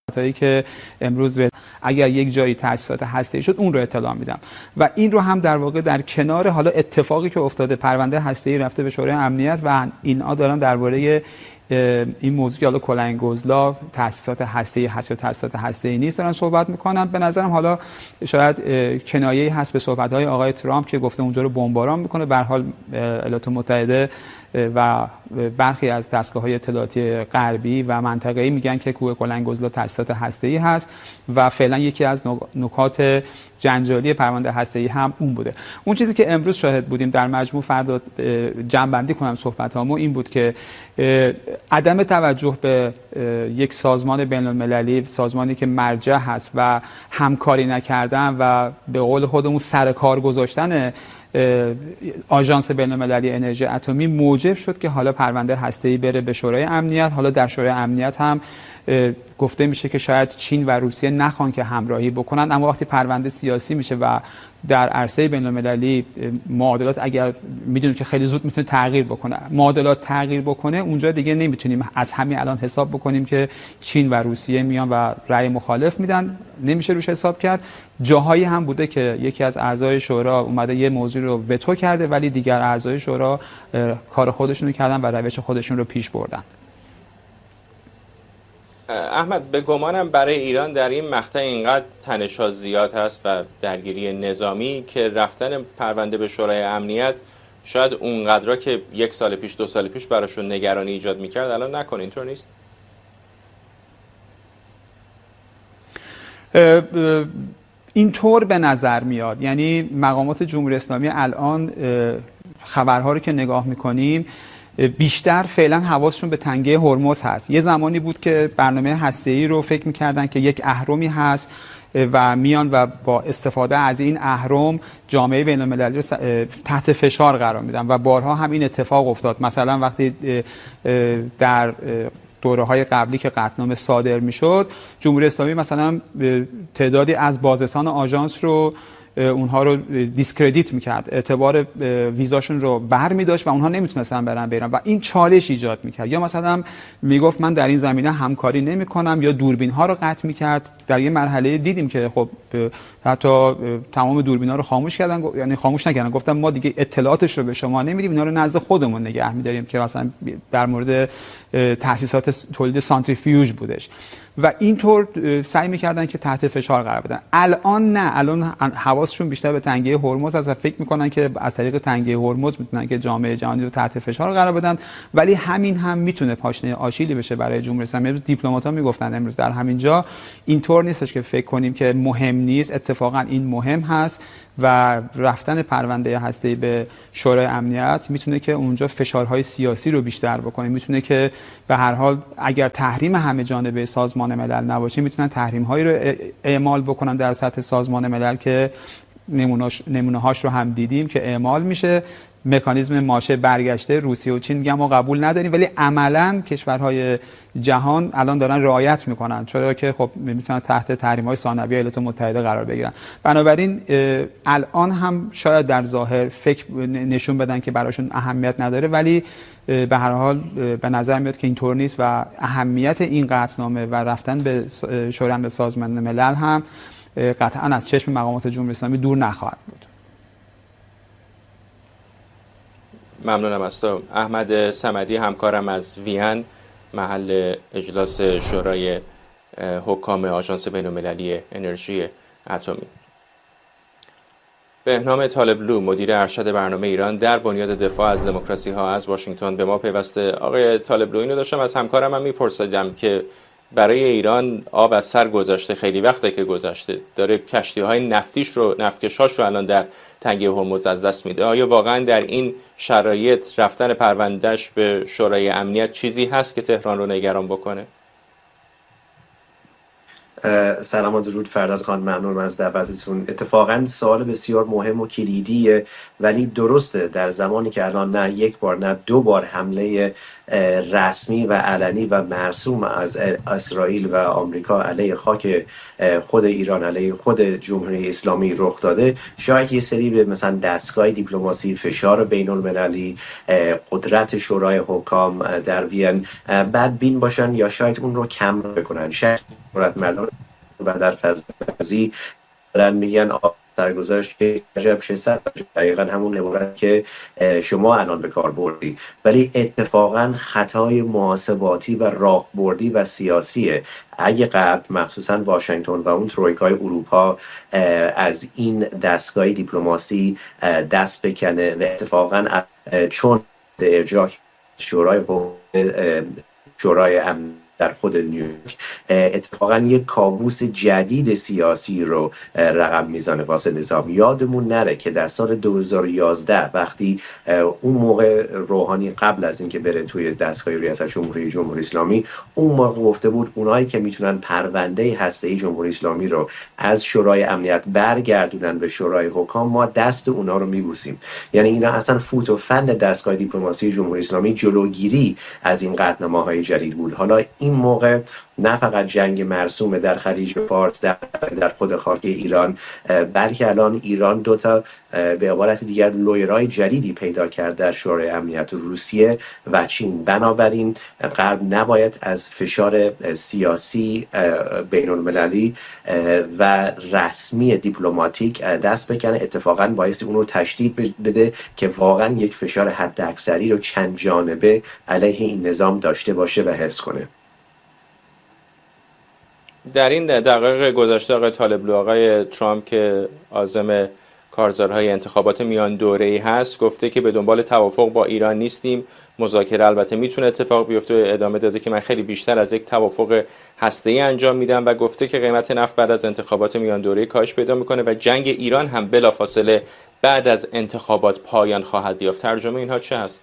هایی که امروز اگر یک جایی تأسیسات هسته‌ای شد اون رو اطلاع میدم و این رو هم در واقع در کنار حالا اتفاقی که افتاده پرونده هسته‌ای رفته به شورای امنیت و اینا دارن درباره این موضوع که حالا کلنگ‌گزلا تأسیسات هسته‌ای هست یا تأسیسات هسته‌ای نیست دارن صحبت میکنن. به نظرم حالا شاید کنایه‌ای هست به صحبت‌های آقای ترامپ که گفته اونجا رو بمباران میکنه. به هر حال ایالات متحده و برخی از دستگاه‌های اطلاعاتی غربی و منطقه‌ای میگن که کوه کلنگ‌گزلا تأسیسات هسته‌ای هست و فعلا یکی از نکات جنجالی پرونده هسته‌ای هم اون بوده. اون چیزی که امروز شاهد بودیم در مجموع فردا جمع‌بندی کنم صحبتامو این بود که عدم توجه به یک سازمان بین‌المللی، سازمانی که مرجع هست و همکاری نکردن و به قول خودمون سر کار گذاشتن آژانس بین‌المللی انرژی اتمی موجب شد که حالا پرونده هسته‌ای بره به شورای امنیت. حالا در شورای امنیت هم گفته میشه که شاید چین و روسیه نخوان که همراهی بکنن، اما وقتی پرونده سیاسی میشه و در عرصه بین‌المللی معادلات اگر میدونیم که خیلی زود میتونه تغییر بکنه، معادلات تغییر بکنه، اونجا دیگه نمیتونیم از همین الان حساب بکنیم که چین و روسیه میان و رأی مخالف میدن، نمیشه روش حساب کرد. جاهایی هم بوده که یکی از اعضای شورا اومده یه موضوع رو وتو کرده ولی دیگر اعضای شورا کار خودشونو کردن و روش خودشون رو پیش بردن. احمد، به گمانم برای ایران در این مقطع اینقدر تنش‌ها زیاد هست و درگیری نظامی که رفتن پرونده به شورای امنیت شاید اونقدرها که یک سال پیش 2 سال پیش براشون نگرانی ایجاد میکرد الان نکنه. اینطور نیست؟ اینطور به نظر میاد. یعنی مقامات جمهوری اسلامی الان خبرها رو که نگاه میکنیم بیشتر فعلا حواسشون به تنگه هرمز هست. یه زمانی بود که برنامه هسته‌ای رو فکر می‌کردن که یک اهرمی هست و میان و با استفاده از این اهرم جامعه بین‌المللی رو تحت فشار قرار میدن و بارها هم این اتفاق افتاد. مثلا وقتی در دوره‌های قبلی که قطعنامه صادر میشد، جمهوری اسلامی مثلا تعدادی از بازرسان آژانس رو اونها رو دیسکردیت میکرد، اعتبار ویزاشون رو بر میداشت و اونها نمیتونستن برن ایران و این چالش ایجاد میکرد. یا مثلا میگفت من در این زمینه همکاری نمیکنم یا دوربین ها رو قطع میکرد. در یه مرحله دیدیم که خب حتی تمام دوربین ها رو خاموش کردن، یعنی خاموش نکردن، گفتن ما دیگه اطلاعاتش رو به شما نمیدیم، اینا رو نزد خودمون نگه میداریم، که مثلا در مورد تأسیسات تولید سانتریفیوژ بودش و اینطور سعی میکردن که تحت فشار قرار بدن. الان نه، الان حواسشون بیشتر به تنگه هرمز است و فکر میکنن که از طریق تنگه هرمز میتونن که جامعه جهانی رو تحت فشار قرار بدن، ولی همین هم میتونه پاشنه آشیلی بشه برای جمهوری اسلامی. امروز دیپلمات‌ها میگفتن امروز در همین جا اینطور نیستش که فکر کنیم که مهم نیست، اتفاقا این مهم هست و رفتن پرونده هسته‌ای به شورای امنیت میتونه که اونجا فشارهای سیاسی رو بیشتر بکنه، میتونه که به هر حال اگر تحریم همه جانبه سازمان ملل نباشه میتونن تحریم‌هایی رو اعمال بکنن در سطح سازمان ملل که نمونه‌هاش رو هم دیدیم که اعمال میشه. مکانیزم ماشه برگشته، روسیه و چین میگن ما قبول نداریم، ولی عملاً کشورهای جهان الان دارن رعایت میکنن، چرا که خب میتونن تحت تحریم‌های ثانویه ایالات متحده قرار بگیرن. بنابراین الان هم شاید در ظاهر فکر نشون بدن که براشون اهمیت نداره، ولی به هر حال به نظر میاد که اینطور نیست و اهمیت این قطعنامه و رفتن به شورای سازمان ملل هم قطعاً از چشم مقامات جمهوری اسلامی دور نخواهد بود. ممنونم از تو. احمد صمدی، همکارم از وین، محل اجلاس شورای حکام آژانس بین‌المللی انرژی اتمی. بهنام طالبلو، مدیر ارشد برنامه ایران در بنیاد دفاع از دموکراسی ها از واشنگتن به ما پیوسته. آقای طالبلو، اینو داشتم از همکارم هم میپرسیدم که برای ایران آب از سر گذشته، خیلی وقته که گذشته، داره کشتی‌های نفتکش‌هاش رو الان در تنگه هرمز از دست میده. آیا واقعا در این شرایط رفتن پروندهش به شورای امنیت چیزی هست که تهران رو نگران بکنه؟ سلام و درود فرداد خان، ممنونم از دعوتتون. اتفاقا سوال بسیار مهم و کلیدیه، ولی درسته در زمانی که الان نه یک بار نه دو بار حمله رسمی و علنی و مرسوم از اسرائیل و آمریکا علیه خاک خود ایران، علیه خود جمهوری اسلامی رخ داده، شاید یه سری به مثلا دستگاه دیپلماسی، فشار بین المللی، قدرت شورای حکام در وین بدبین باشن یا شاید اون رو کم بکنن. شاید مردان و در فضای دارن میگن سرگذاشت عجب 600 دقیقا همون عبارت که شما الان به کار بردی، ولی اتفاقا خطای محاسباتی و راهبردی و سیاسیه اگه غرب مخصوصا واشنگتن و اون ترویکای اروپا از این دستگاه دیپلماسی دست بکنه و اتفاقا چون ارجاع شورای امن در خود نیویورک اتفاقا یک کابوس جدید سیاسی رو رقم میزنه واسه نظام. یادمون نره که در سال 2011 وقتی اون موقع روحانی قبل از اینکه بره توی دستگاه ریاست جمهوری اسلامی، اون موقع گفته بود اونایی که میتونن پرونده هسته‌ای جمهوری اسلامی رو از شورای امنیت برگردونن به شورای حکام، ما دست اونا رو میبوسیم. یعنی اینا اصلا فوت و فن دستگاه دیپلماسی جمهوری اسلامی جلوگیری از این قطعنامه‌های جدید بود. حالا این موقع نه فقط جنگ مرسوم در خلیج فارس در خود خاک ایران، بلکه الان ایران دوتا به عبارت دیگر لویرای جدیدی پیدا کرد در شورای امنیت، روسیه و چین. بنابراین غرب نباید از فشار سیاسی بین المللی و رسمی دیپلماتیک دست بکنه، اتفاقا باعث اون رو تشدید بده که واقعا یک فشار حد اکثری رو چند جانبه علیه این نظام داشته باشه و حفظ کنه. در این دقایق گذشته آقای طالبلو، آقای ترامپ که عازم کارزارهای انتخابات میان دوره‌ای هست گفته که به دنبال توافق با ایران نیستیم، مذاکره البته میتونه اتفاق بیفته. ادامه داده که من خیلی بیشتر از یک توافق هسته‌ای انجام میدم و گفته که قیمت نفت بعد از انتخابات میان دوره‌ای کاهش پیدا میکنه و جنگ ایران هم بلافاصله بعد از انتخابات پایان خواهد یافت. ترجمه اینها چه هست؟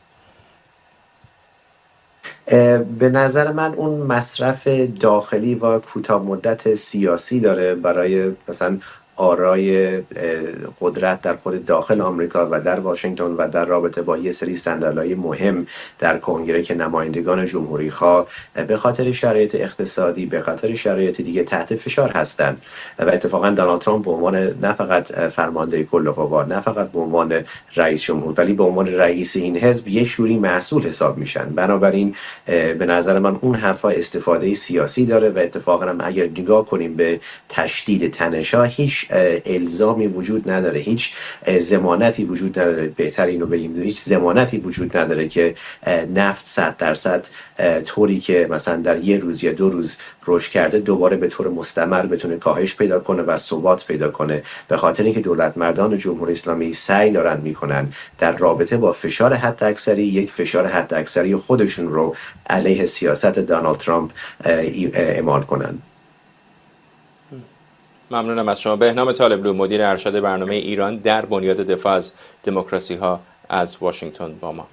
به نظر من اون مصرف داخلی و کوتاه مدت سیاسی داره برای مثلا آرای قدرت در خود داخل آمریکا و در واشنگتن و در رابطه با یه سری صندلی‌های مهم در کنگره که نمایندگان جمهوری خواه به خاطر شرایط اقتصادی، به خاطر شرایط دیگه تحت فشار هستند. و اتفاقا دونالد ترامپ به عنوان نه فقط فرمانده کل قوا، نه فقط به عنوان رئیس جمهور، ولی به عنوان رئیس این حزب یک شوری مسئول حساب میشن. بنابراین به نظر من اون حرفا استفاده سیاسی داره و اتفاقا هم اگر نگاه کنیم به تشدید تنش‌ها، هیچ الزامی وجود نداره، هیچ ضمانتی وجود نداره، بهتر اینو بگیم هیچ ضمانتی وجود نداره که نفت 100% طوری که مثلا در یه روز یا 2 روز رشد کرده دوباره به طور مستمر بتونه کاهش پیدا کنه و ثبات پیدا کنه، به خاطر اینکه دولت مردان جمهوری اسلامی سعی دارن میکنن در رابطه با فشار حداکثری یک فشار حداکثری خودشون رو علیه سیاست دونالد ترامپ اعمال کنن. ممنونم از شما. بهنام طالبلو، مدیر ارشد برنامه ایران در بنیاد دفاع از دموکراسی ها از واشنگتن با ما.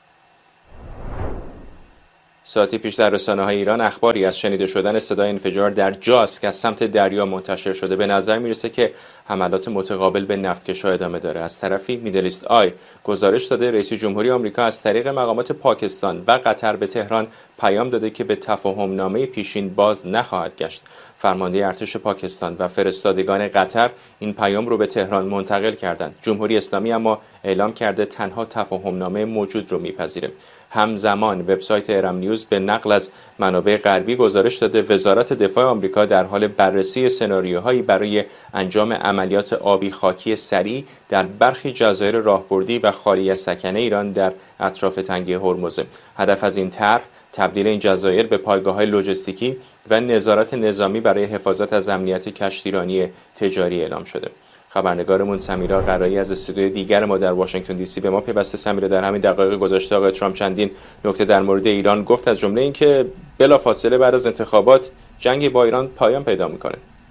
ساعتی پیش در رسانه‌های ایران اخباری از شنیده شدن صدای انفجار در جاسک از سمت دریا منتشر شده. به نظر میرسه که حملات متقابل به نفتکش‌ها ادامه داره. از طرفی میدلیست آی گزارش داده رئیس جمهوری آمریکا از طریق مقامات پاکستان و قطر به تهران پیام داده که به تفاهم‌نامه پیشین باز نخواهد گشت. فرمانده ارتش پاکستان و فرستادگان قطر این پیام رو به تهران منتقل کردند. جمهوری اسلامی اما اعلام کرده تنها تفاهم‌نامه موجود رو میپذیره. همزمان وبسایت ارم نیوز به نقل از منابع غربی گزارش داده وزارت دفاع آمریکا در حال بررسی سناریوهایی برای انجام عملیات آبی خاکی سریع در برخی جزایر راهبردی و خالی از سکنه ایران در اطراف تنگه هرمز. هدف از این طرح تبدیل این جزایر به پایگاه‌های لوجستیکی و نظارت نظامی برای حفاظت از امنیت کشتیرانی تجاری اعلام شده. خبرنگارمون سمیرا قرایی از استودیوی دیگر ما در واشنگتن دی سی به ما پیوسته. سمیرا، در همین دقایق گذشته آقای ترامپ چندین نکته در مورد ایران گفت، از جمله اینکه بلافاصله بعد از انتخابات جنگ با ایران پایان پیدا میکنه.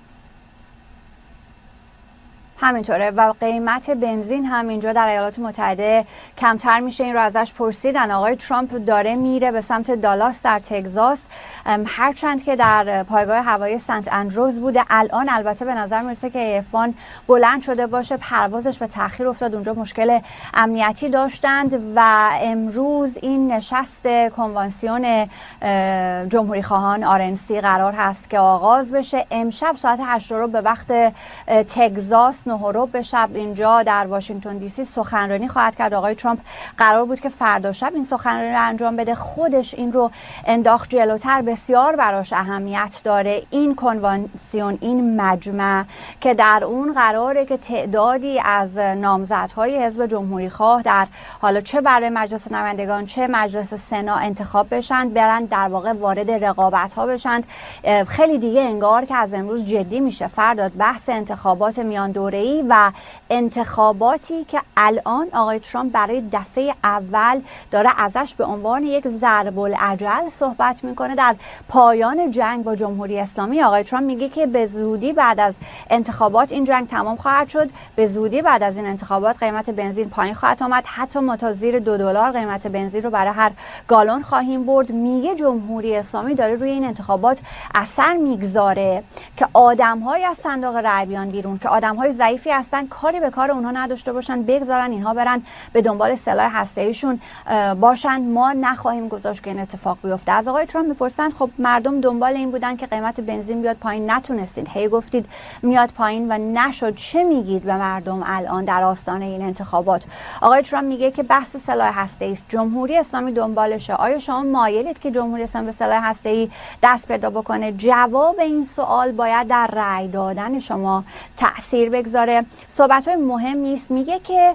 همینطوره و قیمت بنزین هم اینجا در ایالات متحده کمتر میشه. این رو ازش پرسیدن. آقای ترامپ داره میره به سمت دالاس در تگزاس، هرچند که در پایگاه هوایی سنت اندروز بوده. الان البته به نظر میرسه که F1 بلند شده باشه، پروازش به تأخیر افتاد، اونجا مشکل امنیتی داشتند و امروز این نشست کنوانسیون جمهوری خواهان RNC قرار هست که آغاز بشه. امشب ساعت 8 به وقت تگزاس 9 9:15 به شب اینجا در واشنگتن دی سی سخنرانی خواهد کرد. آقای ترامپ قرار بود که فردا شب این سخنرانی رو انجام بده، خودش این رو انداخت جلوتر. بسیار براش اهمیت داره این کنوانسیون، این مجمع که در اون قراره که تعدادی از نامزدهای حزب جمهوری خواه در حالا چه برای مجلس نمایندگان چه مجلس سنا انتخاب بشن، برن در واقع وارد رقابت ها بشن. خیلی دیگه انگار که از امروز جدی میشه فردا بحث انتخابات میان دوره‌ای و انتخاباتی که الان آقای ترامپ برای دفعه اول داره ازش به عنوان یک ضرب العجل صحبت میکنه. در پایان جنگ با جمهوری اسلامی آقای ترامپ میگه که به زودی بعد از انتخابات این جنگ تمام خواهد شد، به زودی بعد از این انتخابات قیمت بنزین پایین خواهد آمد، حتی ما تا زیر $2 قیمت بنزین رو برای هر گالون خواهیم برد. میگه جمهوری اسلامی داره روی این انتخابات اثر میگذاره که آدم‌های از صندوق رأی بیان بیرون، که آدم‌های ضعیفی هستن، کاری به کار اونها نداشته باشن، بگذارن اینها برن به دنبال سلاح هسته‌ایشون باشن. ما نخواهیم گذاشت که این اتفاق بیفته. از آقای ترامپ میپرسن خب مردم دنبال این بودن که قیمت بنزین بیاد پایین، نتونستید، هی گفتید میاد پایین و نشد، چه میگید به مردم الان در آستانه این انتخابات؟ آقای ترامپ میگه که بحث سلاح هسته‌ای است، جمهوری اسلامی دنبالشه. آیا شما مایلید که جمهوری اسلامی به سلاح هسته‌ای دست پیدا بکنه؟ جواب این سوال باید در رأی دادن شما تأثیر بگذاره. صحبت‌های مهمی است. میگه که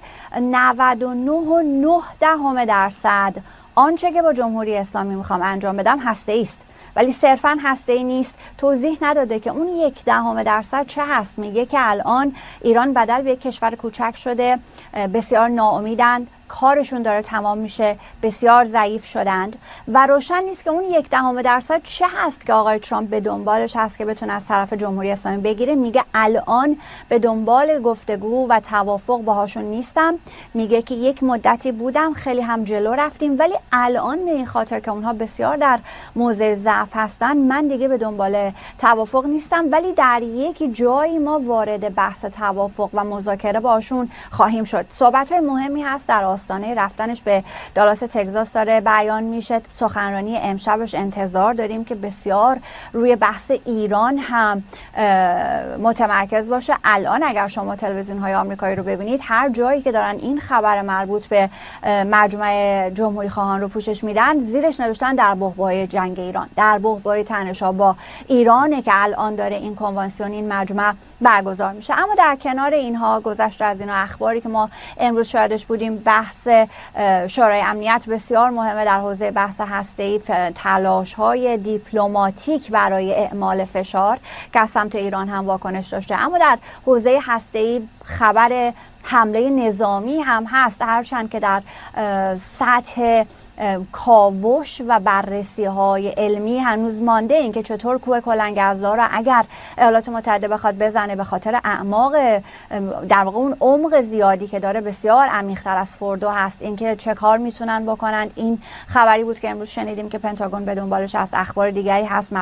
99.9% آنچه که با جمهوری اسلامی میخوام انجام بدم هسته‌ای است، ولی صرفاً هسته‌ای نیست. توضیح نداده که اون 0.1% چه هست. میگه که الان ایران بدل به یک کشور کوچک شده، بسیار ناامیدند، کارشون داره تمام میشه، بسیار ضعیف شدند و روشن نیست که اون 0.1% چه هست که آقای ترامپ به دنبالش هست که بتونه از طرف جمهوری اسلامی بگیره. میگه الان به دنبال گفتگو و توافق باهاشون نیستم. میگه که یک مدتی بودم، خیلی هم جلو رفتیم، ولی الان به این خاطر که اونها بسیار در موضع ضعف هستن من دیگه به دنبال توافق نیستم، ولی در یک جایی ما وارد بحث توافق و مذاکره باشون خواهیم شد. صحبت‌های مهمی هست در آستانه رفتنش به دالاس تگزاس داره بیان میشه. سخنرانی امشبش انتظار داریم که بسیار روی بحث ایران هم متمرکز باشه. الان اگر شما تلویزیون‌های آمریکایی رو ببینید، هر جایی که دارن این خبر مربوط به مجمع جمهوری خواهان رو پوشش میدن، زیرش نوشتن در بحبوحه جنگ ایران، در بحبوحه تنش‌ها با ایرانه که الان داره این کنوانسیون، این مجمع برگزار میشه. اما در کنار اینها، گذشته از اینا، اخباری که ما امروز شاهدش بودیم، بحث شورای امنیت بسیار مهمه در حوزه بحث هسته‌ای، تلاش‌های دیپلماتیک برای اعمال فشار که از سمت ایران هم واکنش داشته. اما در حوزه هسته‌ای خبر حمله نظامی هم هست، هرچند که در سطح کاوش و بررسی های علمی هنوز مانده این که چطور کوه کلنگ‌ازدا را اگر ایالات متحده بخواد بزنه، به خاطر اعماق، در واقع اون عمق زیادی که داره، بسیار عمیق‌تر از فوردو هست، اینکه چه کار میتونن بکنن. این خبری بود که امروز شنیدیم که پنتاگون به دنبالش از اخبار دیگری هست.